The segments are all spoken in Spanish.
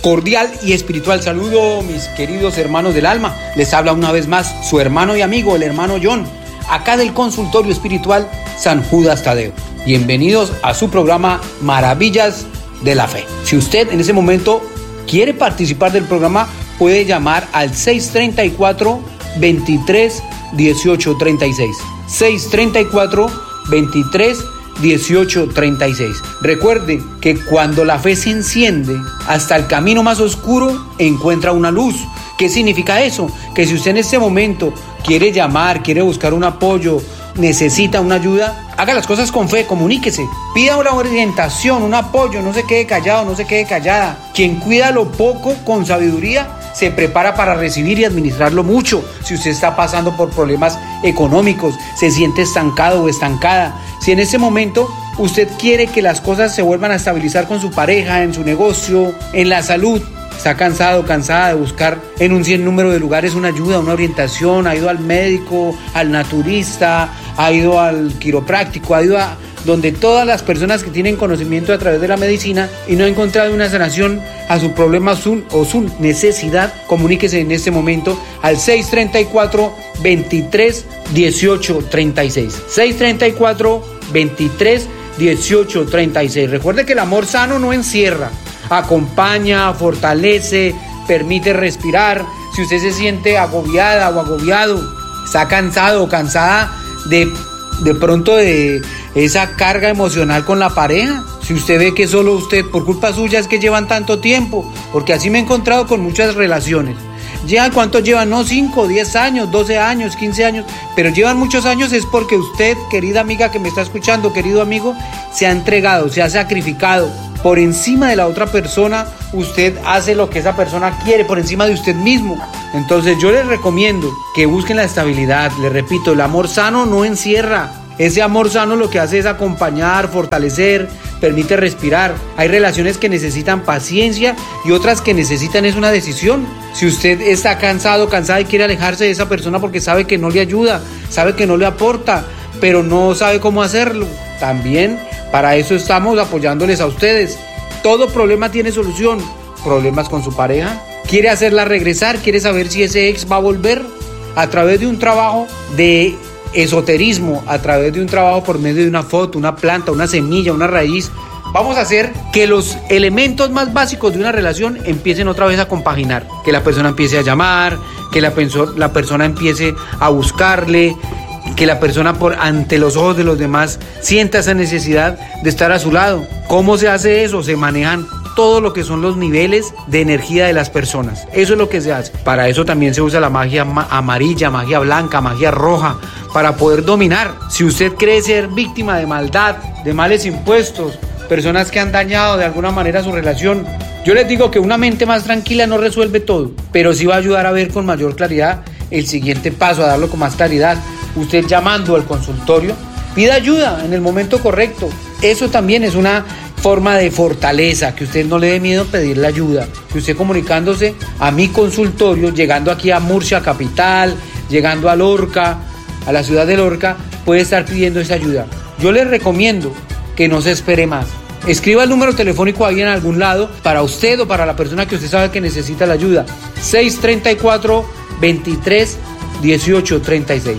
Cordial y espiritual saludo, mis queridos hermanos del alma. Les habla una vez más su hermano y amigo, el hermano John, acá del consultorio espiritual San Judas Tadeo. Bienvenidos a su programa Maravillas de la Fe. Si usted en ese momento quiere participar del programa, puede llamar al 634-23-1836. 634-23-1836. Recuerde que cuando la fe se enciende, hasta el camino más oscuro encuentra una luz. ¿Qué significa eso? Que si usted en este momento quiere llamar, quiere buscar un apoyo, necesita una ayuda, haga las cosas con fe, comuníquese, pida una orientación, un apoyo, no se quede callado, no se quede callada. Quien cuida lo poco con sabiduría se prepara para recibir y administrarlo mucho. Si usted está pasando por problemas económicos, se siente estancado o estancada, si en ese momento usted quiere que las cosas se vuelvan a estabilizar con su pareja, en su negocio, en la salud, está cansado, cansada de buscar en un sinnúmero de lugares una ayuda, una orientación, ha ido al médico, al naturista, ha ido al quiropráctico, ha ido a donde todas las personas que tienen conocimiento a través de la medicina y no ha encontrado una sanación a su problema o su necesidad, comuníquese en este momento al 634-23-1836. 634-23-1836. Recuerde que el amor sano no encierra, acompaña, fortalece, permite respirar. Si usted se siente agobiada o agobiado, está cansado o cansada de pronto de esa carga emocional con la pareja, si usted ve que solo usted, por culpa suya es que llevan tanto tiempo, porque así me he encontrado con muchas relaciones. ¿Cuántos llevan? No, 5, 10 años, 12 años, 15 años, pero llevan muchos años es porque usted, querida amiga que me está escuchando, querido amigo, se ha entregado, se ha sacrificado. Por encima de la otra persona, usted hace lo que esa persona quiere, por encima de usted mismo. Entonces yo les recomiendo que busquen la estabilidad. Les repito, el amor sano no encierra. Ese amor sano lo que hace es acompañar, fortalecer, permite respirar. Hay relaciones que necesitan paciencia y otras que necesitan es una decisión. Si usted está cansado, cansada y quiere alejarse de esa persona porque sabe que no le ayuda, sabe que no le aporta, pero no sabe cómo hacerlo, también para eso estamos apoyándoles a ustedes. Todo problema tiene solución. Problemas con su pareja, quiere hacerla regresar, quiere saber si ese ex va a volver, a través de un trabajo de esoterismo, a través de un trabajo por medio de una foto, una planta, una semilla, una raíz. Vamos a hacer que los elementos más básicos de una relación empiecen otra vez a compaginar, que la persona empiece a llamar, que la persona empiece a buscarle, que la persona ante los ojos de los demás sienta esa necesidad de estar a su lado. ¿Cómo se hace eso? Se manejan todo lo que son los niveles de energía de las personas. Eso es lo que se hace. Para eso también se usa la magia amarilla, magia blanca, magia roja, para poder dominar. Si usted cree ser víctima de maldad, de males impuestos, personas que han dañado de alguna manera su relación, yo les digo que una mente más tranquila no resuelve todo, pero sí va a ayudar a ver con mayor claridad el siguiente paso, a darlo con más claridad. Usted llamando al consultorio, pida ayuda en el momento correcto. Eso también es una forma de fortaleza, que usted no le dé miedo pedirle ayuda, que usted comunicándose a mi consultorio, llegando aquí a Murcia capital, llegando a Lorca, a la ciudad de Lorca, puede estar pidiendo esa ayuda. Yo les recomiendo que no se espere más. Escriba el número telefónico ahí en algún lado para usted o para la persona que usted sabe que necesita la ayuda. 634-23-1836.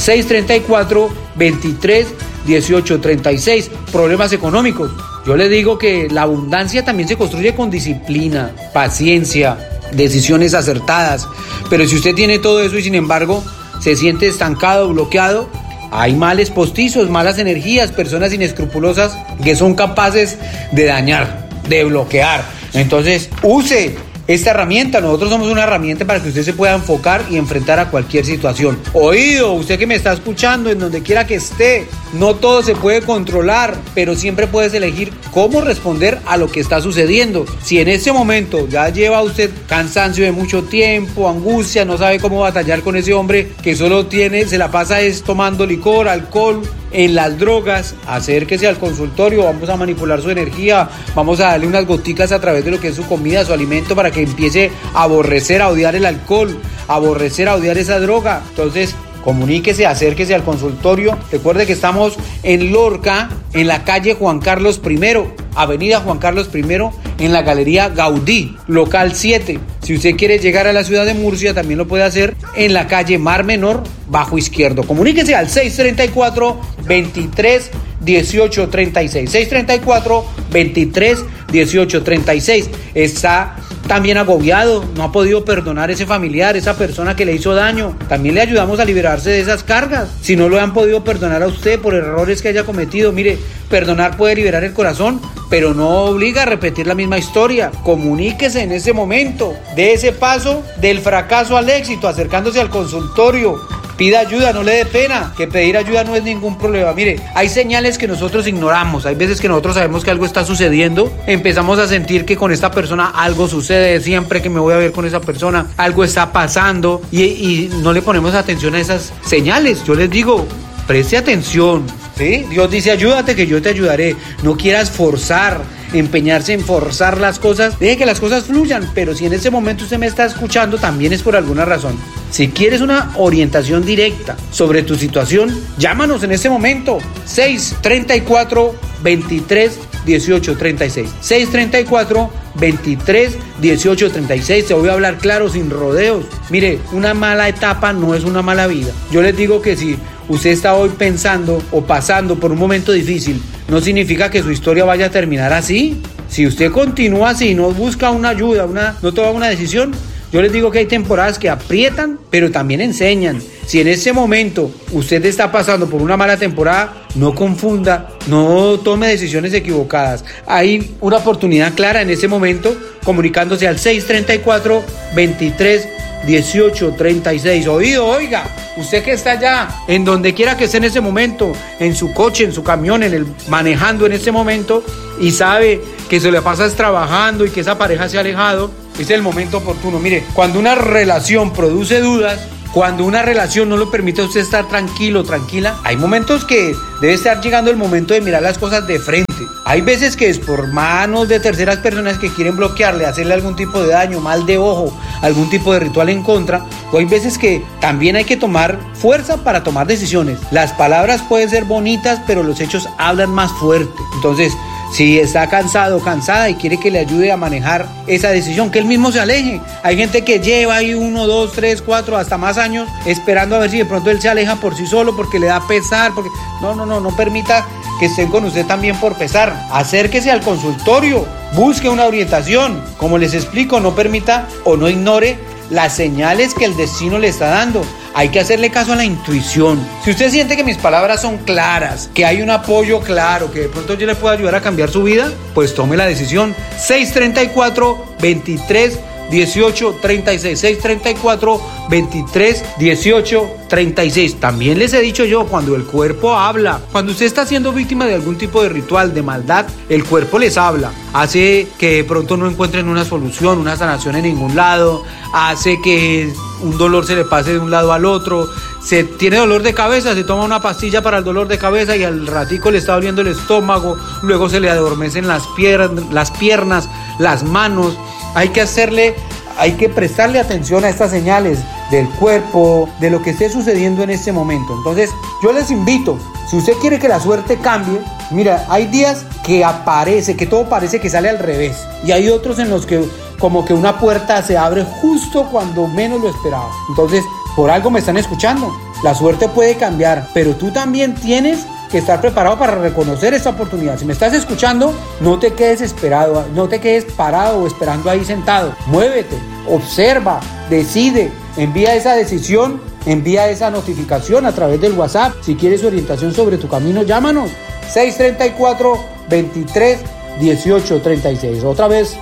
634-23-1836. Problemas económicos. Yo le digo que la abundancia también se construye con disciplina, paciencia, decisiones acertadas. Pero si usted tiene todo eso y sin embargo se siente estancado, bloqueado, hay males postizos, malas energías, personas inescrupulosas que son capaces de dañar, de bloquear. Entonces, use esta herramienta. Nosotros somos una herramienta para que usted se pueda enfocar y enfrentar a cualquier situación. Oído, usted que me está escuchando, en donde quiera que esté, no todo se puede controlar, pero siempre puedes elegir cómo responder a lo que está sucediendo. Si en este momento ya lleva usted cansancio de mucho tiempo, angustia, no sabe cómo batallar con ese hombre que solo se la pasa tomando licor, alcohol, en las drogas, acérquese al consultorio, vamos a manipular su energía, vamos a darle unas goticas a través de lo que es su comida, su alimento, para que empiece a aborrecer, a odiar el alcohol, a aborrecer, a odiar esa droga. Entonces, comuníquese, acérquese al consultorio. Recuerde que estamos en Lorca, en la calle Juan Carlos I, avenida Juan Carlos I, en la Galería Gaudí, local 7. Si usted quiere llegar a la ciudad de Murcia, también lo puede hacer en la calle Mar Menor, bajo izquierdo. Comuníquese al 634-23-1836. 634-23-1836. Está también agobiado, no ha podido perdonar a ese familiar, esa persona que le hizo daño. También le ayudamos a liberarse de esas cargas. Si no lo han podido perdonar a usted por errores que haya cometido, mire, perdonar puede liberar el corazón, pero no obliga a repetir la misma historia. Comuníquese en ese momento, dé ese paso del fracaso al éxito, acercándose al consultorio. Pida ayuda, no le dé pena, que pedir ayuda no es ningún problema. Mire, hay señales que nosotros ignoramos, hay veces que nosotros sabemos que algo está sucediendo, empezamos a sentir que con esta persona algo sucede, siempre que me voy a ver con esa persona, algo está pasando y no le ponemos atención a esas señales. Yo les digo, preste atención, ¿sí? Dios dice, ayúdate que yo te ayudaré. No quieras forzar, empeñarse en forzar las cosas. Deje que las cosas fluyan, pero si en ese momento usted me está escuchando, también es por alguna razón. Si quieres una orientación directa sobre tu situación, llámanos en este momento. 634-23-1836. 634-23-1836. Te voy a hablar claro, sin rodeos. Mire, una mala etapa no es una mala vida. Yo les digo que si usted está hoy pensando o pasando por un momento difícil, no significa que su historia vaya a terminar así. Si usted continúa así, no busca una ayuda, no toma una decisión, yo les digo que hay temporadas que aprietan, pero también enseñan. Si en ese momento usted está pasando por una mala temporada, no confunda, no tome decisiones equivocadas. Hay una oportunidad clara en ese momento, comunicándose al 634-23-1836. Oído, oiga, usted que está allá, en donde quiera que esté en ese momento, en su coche, en su camión, manejando en ese momento, y sabe que se le pasa trabajando y que esa pareja se ha alejado, es el momento oportuno. Mire, cuando una relación produce dudas, cuando una relación no le permite a usted estar tranquilo, tranquila, hay momentos que debe estar llegando el momento de mirar las cosas de frente. Hay veces que es por manos de terceras personas que quieren bloquearle, hacerle algún tipo de daño, mal de ojo, algún tipo de ritual en contra. O hay veces que también hay que tomar fuerza para tomar decisiones. Las palabras pueden ser bonitas, pero los hechos hablan más fuerte. Entonces, si está cansado o cansada y quiere que le ayude a manejar esa decisión, que él mismo se aleje. Hay gente que lleva ahí 1, 2, 3, 4, hasta más años esperando a ver si de pronto él se aleja por sí solo porque le da pesar. No permita que estén con usted también por pesar. Acérquese al consultorio, busque una orientación. Como les explico, no permita o no ignore las señales que el destino le está dando. Hay que hacerle caso a la intuición. Si usted siente que mis palabras son claras, que hay un apoyo claro, que de pronto yo le puedo ayudar a cambiar su vida, pues tome la decisión. 634-23-1836. 634-23-1836. También les he dicho yo, cuando el cuerpo habla, cuando usted está siendo víctima de algún tipo de ritual, de maldad, el cuerpo les habla. Hace que de pronto no encuentren una solución, una sanación en ningún lado. Hace que un dolor se le pase de un lado al otro. Se tiene dolor de cabeza, se toma una pastilla para el dolor de cabeza y al ratico le está doliendo el estómago. Luego se le adormecen las piernas, las manos. Hay que prestarle atención a estas señales del cuerpo, de lo que esté sucediendo en este momento. Entonces, yo les invito, si usted quiere que la suerte cambie, mira, hay días que todo parece que sale al revés. Y hay otros en los que como que una puerta se abre justo cuando menos lo esperaba. Entonces, por algo me están escuchando. La suerte puede cambiar, pero tú también tienes que estar preparado para reconocer esta oportunidad. Si me estás escuchando, no te quedes esperado, no te quedes parado o esperando ahí sentado. Muévete, observa, decide, envía esa decisión, envía esa notificación a través del WhatsApp. Si quieres orientación sobre tu camino, llámanos. 634-23-1836. Otra vez,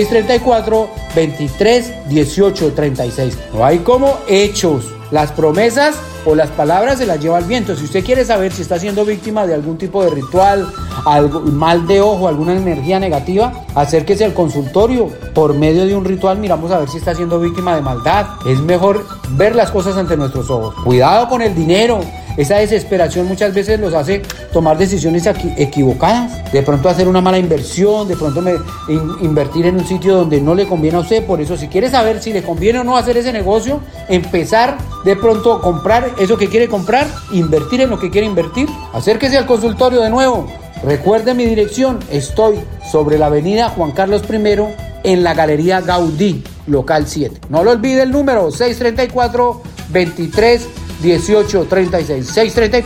634-23-1836. No hay como hechos. Las promesas o las palabras se las lleva el viento. Si usted quiere saber si está siendo víctima de algún tipo de ritual, algo, mal de ojo, alguna energía negativa, acérquese al consultorio. Por medio de un ritual miramos a ver si está siendo víctima de maldad. Es mejor ver las cosas ante nuestros ojos. Cuidado con el dinero. Esa desesperación muchas veces los hace tomar decisiones equivocadas. De pronto hacer una mala inversión, de pronto invertir en un sitio donde no le conviene a usted. Por eso, si quiere saber si le conviene o no hacer ese negocio, empezar de pronto a comprar eso que quiere comprar, invertir en lo que quiere invertir, acérquese al consultorio de nuevo. Recuerde mi dirección, estoy sobre la avenida Juan Carlos I en la Galería Gaudí, local 7. No lo olvide el número 634-23-1836.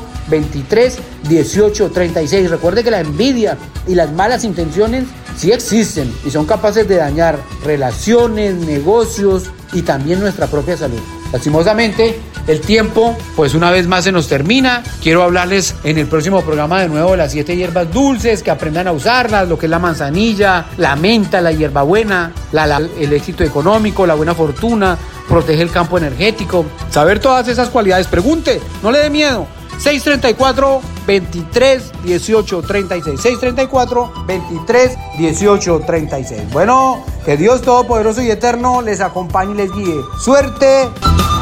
634-23-1836. Recuerde que la envidia y las malas intenciones sí existen y son capaces de dañar relaciones, negocios y también nuestra propia salud. Lastimosamente, el tiempo, pues una vez más se nos termina. Quiero hablarles en el próximo programa de nuevo de las 7 hierbas dulces, que aprendan a usarlas, lo que es la manzanilla, la menta, la hierbabuena, el éxito económico, la buena fortuna, protege el campo energético. Saber todas esas cualidades, pregunte, no le dé miedo. 634-23-1836. 634-23-1836. Bueno, que Dios Todopoderoso y Eterno les acompañe y les guíe. ¡Suerte!